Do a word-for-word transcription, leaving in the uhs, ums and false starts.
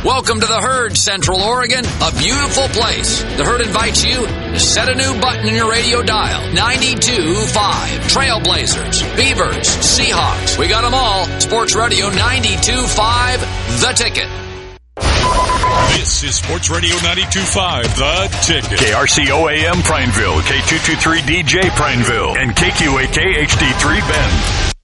Welcome to the Herd, Central Oregon, a beautiful place. The Herd invites you to set a new button in your radio dial. ninety-two point five. Trailblazers, Beavers, Seahawks. We got them all. Sports Radio ninety-two point five, The Ticket. This is Sports Radio ninety-two point five, The Ticket. K R C O A M Prineville, K two twenty-three D J Prineville, and K Q A K H D three Bend.